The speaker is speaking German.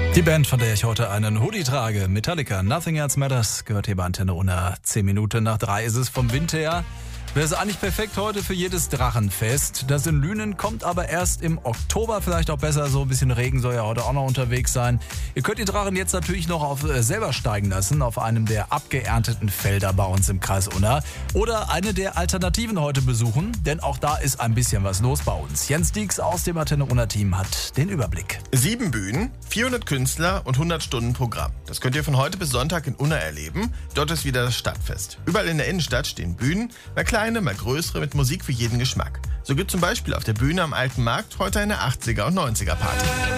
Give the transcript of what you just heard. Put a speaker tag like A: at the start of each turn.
A: Die Band, von der ich heute einen Hoodie trage, Metallica, Nothing Else Matters, gehört hier bei Antenne Unna. 10 Minuten nach 3 ist es vom Wind her. Wäre es eigentlich perfekt heute für jedes Drachenfest. Das in Lünen kommt aber erst im Oktober, vielleicht auch besser, so ein bisschen Regen soll ja heute auch noch unterwegs sein. Ihr könnt die Drachen jetzt natürlich noch auf selber steigen lassen, auf einem der abgeernteten Felder bei uns im Kreis Unna. Oder eine der Alternativen heute besuchen, denn auch da ist ein bisschen was los bei uns. Jens Dieks aus dem Antenne Unna Team hat den Überblick.
B: 7 Bühnen, 400 Künstler und 100 Stunden Programm. Das könnt ihr von heute bis Sonntag in Unna erleben. Dort ist wieder das Stadtfest. Überall in der Innenstadt stehen Bühnen, mal kleine, mal größere, mit Musik für jeden Geschmack. So gibt zum Beispiel auf der Bühne am Alten Markt heute eine 80er und 90er Party.